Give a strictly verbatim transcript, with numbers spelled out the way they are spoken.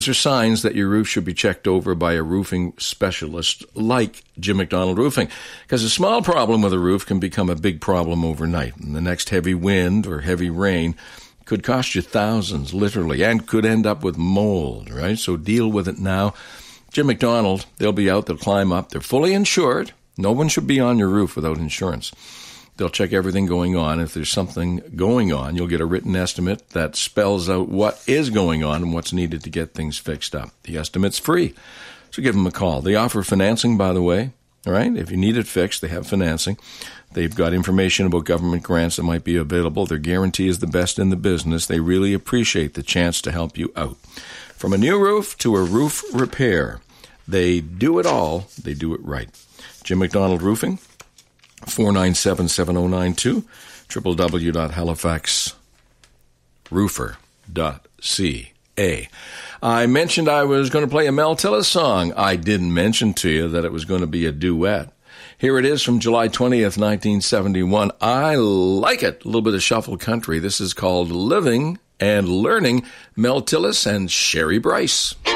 are signs that your roof should be checked over by a roofing specialist like Jim McDonald Roofing, because a small problem with a roof can become a big problem overnight. And the next heavy wind or heavy rain could cost you thousands, literally, and could end up with mold, right? So deal with it now. Jim McDonald, they'll be out, they'll climb up. They're fully insured. No one should be on your roof without insurance. They'll check everything going on. If there's something going on, you'll get a written estimate that spells out what is going on and what's needed to get things fixed up. The estimate's free, so give them a call. They offer financing, by the way. All right, if you need it fixed, they have financing. They've got information about government grants that might be available. Their guarantee is the best in the business. They really appreciate the chance to help you out. From a new roof to a roof repair, they do it all. They do it right. Jim McDonald Roofing, four nine seven, seven oh nine two, w w w dot halifax roofer dot c a. I mentioned I was going to play a Mel Tillis song. I didn't mention to you that it was going to be a duet. Here it is from July twentieth, nineteen seventy-one. I like it. A little bit of shuffle country. This is called Living and Learning. Mel Tillis and Sherry Bryce.